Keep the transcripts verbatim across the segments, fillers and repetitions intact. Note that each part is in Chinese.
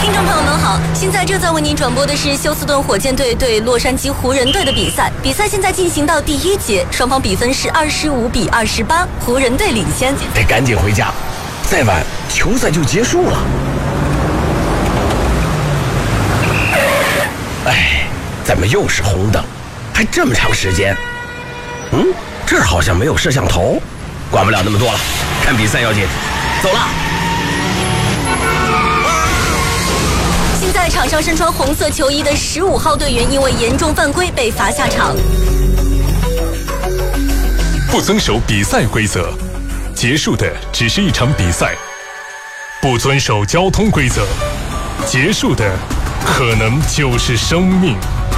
听众朋友们好，现在正在为您转播的是休斯顿火箭队对洛杉矶湖人队的比赛。比赛现在进行到第一节，双方比分是二十五比二十八，湖人队领先。 得赶紧回家，再晚球赛就结束了。哎，怎么又是红灯？还这么长时间？嗯，这儿好像没有摄像头，管不了那么多了，看比赛要紧。走了。 现在场上身穿红色球衣的十五号队员因为严重犯规被罚下场。 不遵守比赛规则，结束的只是一场比赛；不遵守交通规则，结束的可能就是生命。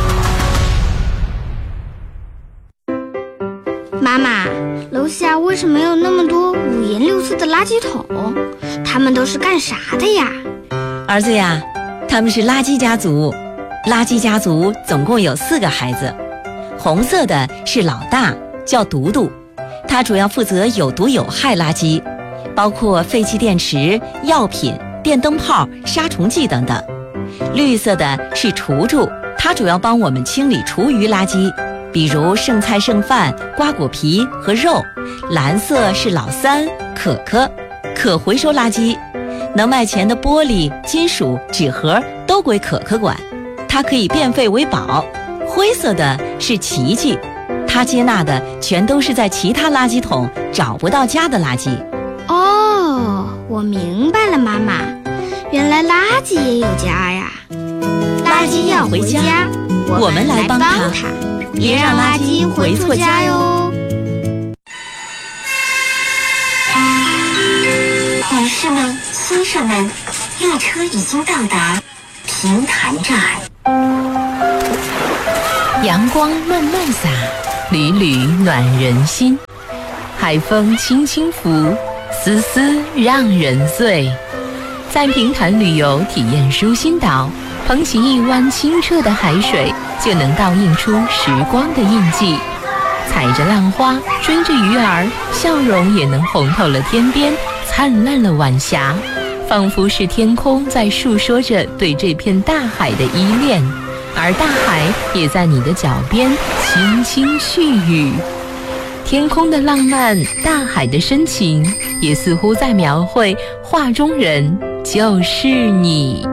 妈妈，楼下为什么有那么多五颜六色的垃圾桶？他们都是干啥的呀？ 儿子呀，他们是垃圾家族。垃圾家族总共有四个孩子，红色的是老大，叫独独，他主要负责有毒有害垃圾，包括废弃电池、药品、电灯泡、杀虫剂等等。绿色的是厨厨，他主要帮我们清理厨余垃圾，比如剩菜剩饭、瓜果皮和肉。蓝色是老三，可可，可回收垃圾，能卖钱的玻璃、金属、纸盒都归可可管，它可以变废为宝。灰色的是琪琪，他接纳的全都是在其他垃圾桶找不到家的垃圾。 哦，我明白了，妈妈，原来垃圾也有家呀。 垃圾要回家，我们来帮他，别让垃圾回错家哟。 女士们、先生们，列车已经到达平潭站。 阳光慢慢洒，缕缕暖人心。海风轻轻拂，丝丝让人醉。在平潭旅游体验舒心岛，捧起一湾清澈的海水，就能倒映出时光的印记。踩着浪花，追着鱼儿，笑容也能红透了天边，灿烂了晚霞，仿佛是天空在诉说着对这片大海的依恋，而大海也在你的脚边轻轻絮语。天空的浪漫，大海的深情，也似乎在描绘画中人就是你。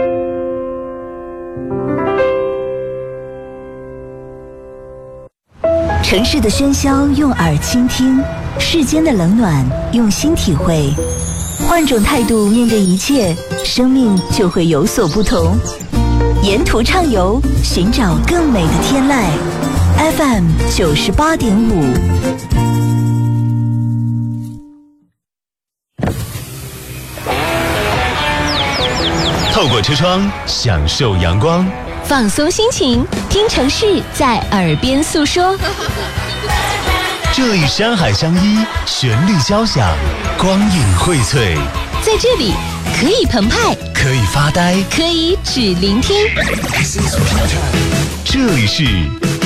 城市的喧嚣用耳倾听，世间的冷暖用心体会。换种态度面对一切，生命就会有所不同。沿途畅游，寻找更美的天籁。F M 九十八点五。 透过车窗享受阳光， 放松心情，听城市在耳边诉说。 这里山海相依，旋律交响，光影荟萃。 在这里可以澎湃， 可以发呆， 可以只聆听。 这里是